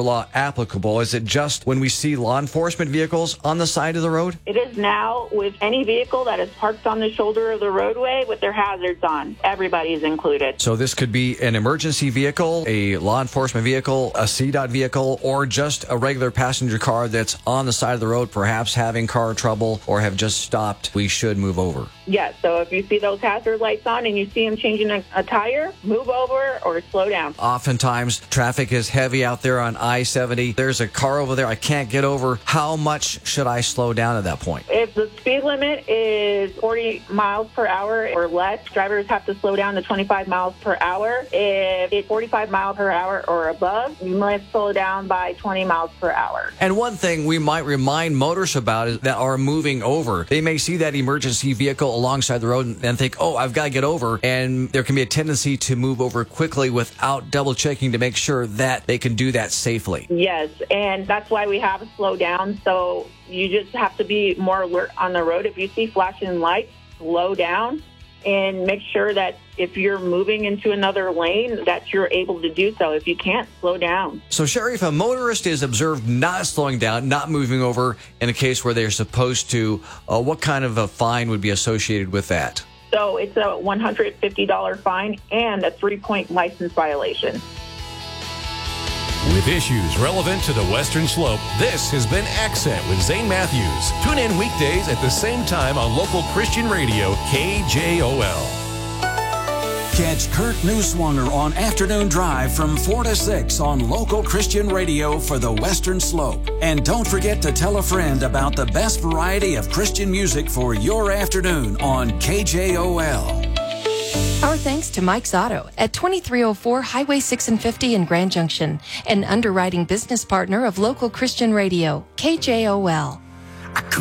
law applicable? Is it just when we see law enforcement vehicles on the side of the road? It is now with any vehicle that is parked on the shoulder of the roadway with their hazards on. Everybody's included. So this could be an emergency vehicle, a law enforcement vehicle, a CDOT vehicle, or just a regular passenger car that's on the side of the road, perhaps having car trouble or have just stopped. We should move over. Yes, so if you see those hazard lights on and you see them changing a tire, move over or slow down. Oftentimes, traffic is heavy out there on I-70. There's a car over there I can't get over. How much should I slow down at that point? If the speed limit is 40 miles per hour or less, drivers have to slow down to 25 miles per hour. If it's 45 miles per hour or above, you must slow down by 20 miles per hour. And one thing we might remind motorists about is that are moving over. They may see that emergency vehicle alongside the road and think, oh, I've got to get over. And there can be a tendency to move over quickly without double checking to make sure that they can do that safely. Yes, and that's why we have a slow down. So you just have to be more alert on the road. If you see flashing lights, slow down and make sure that if you're moving into another lane, that you're able to do so. If you can't, slow down. So, Sherry, if a motorist is observed not slowing down, not moving over in a case where they're supposed to, what kind of a fine would be associated with that? So it's a $150 fine and a 3-point license violation. With issues relevant to the Western Slope, this has been Accent with Zane Matthews. Tune in weekdays at the same time on local Christian radio, KJOL. Catch Kurt Neuswanger on Afternoon Drive from 4 to 6 on local Christian radio for the Western Slope. And don't forget to tell a friend about the best variety of Christian music for your afternoon on KJOL. Our thanks to Mike's Auto at 2304 Highway 6 and 50 in Grand Junction, an underwriting business partner of local Christian radio, KJOL.